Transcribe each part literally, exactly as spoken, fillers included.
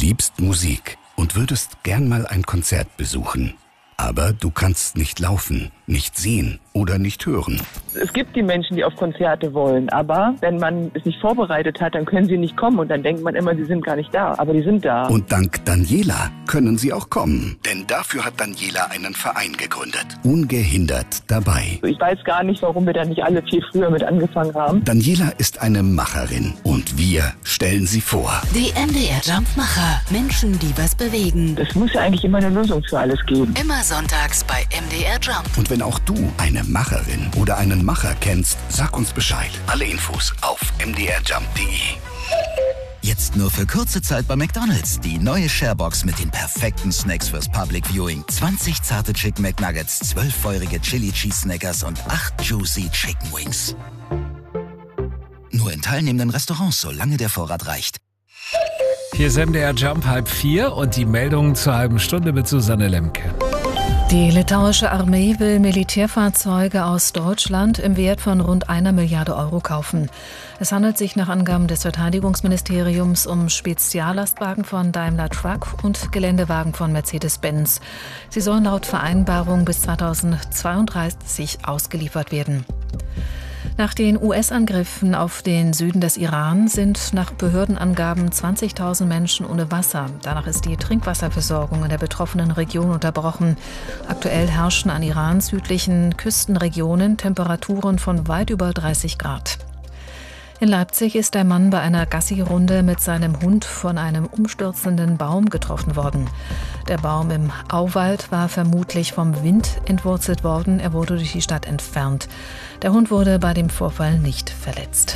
liebst Musik und würdest gern mal ein Konzert besuchen. Aber du kannst nicht laufen, nicht sehen oder nicht hören. Es gibt die Menschen, die auf Konzerte wollen, aber wenn man es nicht vorbereitet hat, dann können sie nicht kommen und dann denkt man immer, sie sind gar nicht da, aber die sind da. Und dank Daniela können sie auch kommen, denn dafür hat Daniela einen Verein gegründet. Ungehindert dabei. Ich weiß gar nicht, warum wir da nicht alle viel früher mit angefangen haben. Daniela ist eine Macherin und wir stellen sie vor. Die M D R Jump Macher. Menschen, die was bewegen. Es muss ja eigentlich immer eine Lösung für alles geben. Immer sonntags bei M D R Jump. Und wenn auch du eine Macherin oder einen Macher kennst, sag uns Bescheid. Alle Infos auf m d r jump punkt d e. Jetzt nur für kurze Zeit bei McDonald's. Die neue Sharebox mit den perfekten Snacks fürs Public Viewing. zwanzig zarte Chicken McNuggets, zwölf feurige Chili Cheese Snackers und acht Juicy Chicken Wings. Nur in teilnehmenden Restaurants, solange der Vorrat reicht. Hier ist M D R Jump halb vier und die Meldungen zur halben Stunde mit Susanne Lemke. Die litauische Armee will Militärfahrzeuge aus Deutschland im Wert von rund einer Milliarde Euro kaufen. Es handelt sich nach Angaben des Verteidigungsministeriums um Speziallastwagen von Daimler Truck und Geländewagen von Mercedes-Benz. Sie sollen laut Vereinbarung bis zweitausendzweiunddreißig ausgeliefert werden. Nach den U S-Angriffen auf den Süden des Iran sind nach Behördenangaben zwanzigtausend Menschen ohne Wasser. Danach ist die Trinkwasserversorgung in der betroffenen Region unterbrochen. Aktuell herrschen an Irans südlichen Küstenregionen Temperaturen von weit über dreißig Grad. In Leipzig ist der Mann bei einer Gassi-Runde mit seinem Hund von einem umstürzenden Baum getroffen worden. Der Baum im Auwald war vermutlich vom Wind entwurzelt worden. Er wurde durch die Stadt entfernt. Der Hund wurde bei dem Vorfall nicht verletzt.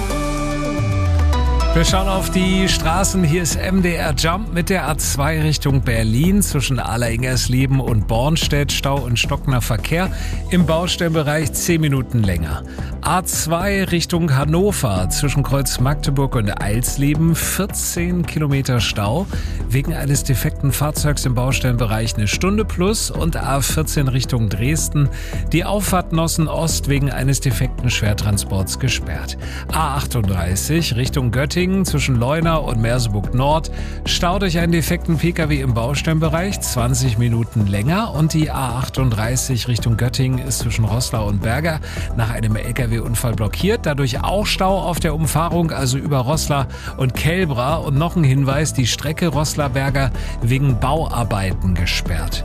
Wir schauen auf die Straßen. Hier ist M D R Jump mit der A zwei Richtung Berlin zwischen Aller-Ingersleben und Bornstedt. Stau und stockender Verkehr. Im Baustellenbereich zehn Minuten länger. A zwei Richtung Hannover zwischen Kreuz Magdeburg und Eilsleben. vierzehn Kilometer Stau. Wegen eines defekten Fahrzeugs im Baustellenbereich eine Stunde plus. Und A vierzehn Richtung Dresden. Die Auffahrt Nossen Ost wegen eines defekten Schwertransports gesperrt. A achtunddreißig Richtung Göttingen zwischen Leuna und Merseburg Nord. Stau durch einen defekten Pkw im Baustellenbereich, zwanzig Minuten länger. Und die A achtunddreißig Richtung Göttingen ist zwischen Roßlau und Berger nach einem Lkw-Unfall blockiert. Dadurch auch Stau auf der Umfahrung, also über Roßla und Kelbra. Und noch ein Hinweis, die Strecke Roßla-Berger wegen Bauarbeiten gesperrt.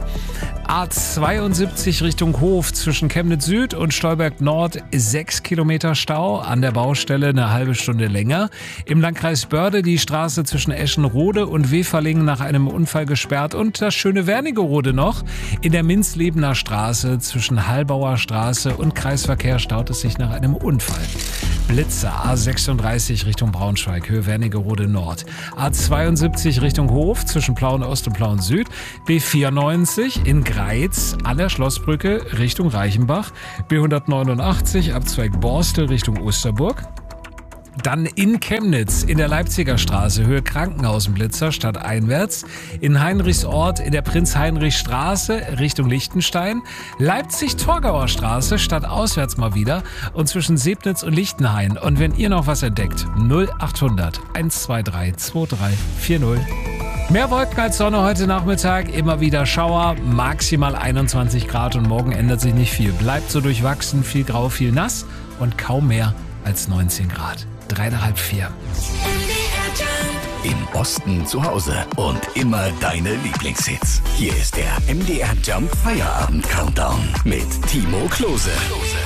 A zweiundsiebzig Richtung Hof zwischen Chemnitz Süd und Stolberg Nord, sechs Kilometer Stau, an der Baustelle eine halbe Stunde länger. Im Landkreis Börde die Straße zwischen Eschenrode und Weferlingen nach einem Unfall gesperrt und das schöne Wernigerode noch. In der Minzlebener Straße zwischen Hallbauer Straße und Kreisverkehr staut es sich nach einem Unfall. Blitzer, A sechsunddreißig Richtung Braunschweig, Höhe Wernigerode Nord. A zweiundsiebzig Richtung Hof zwischen Plauen Ost und Plauen Süd. B vierundneunzig in Greiz an der Schlossbrücke Richtung Reichenbach. B hundertneunundachtzig Abzweig Borstel Richtung Osterburg. Dann in Chemnitz in der Leipziger Straße, Höhe Krankenhausenblitzer, stadteinwärts. In Heinrichsort in der Prinz-Heinrich-Straße Richtung Liechtenstein. Leipzig-Torgauer Straße, stadtauswärts mal wieder. Und zwischen Sebnitz und Lichtenhain. Und wenn ihr noch was entdeckt, null achthundert hundertzweiunddreißig zweiunddreißig vierzig. Mehr Wolken als Sonne heute Nachmittag, immer wieder Schauer, maximal einundzwanzig Grad und morgen ändert sich nicht viel. Bleibt so durchwachsen, viel grau, viel nass und kaum mehr als neunzehn Grad. Drei nach halb vier. Im Osten zu Hause und immer deine Lieblingshits. Hier ist der M D R Jump Feierabend Countdown mit Timo Klose.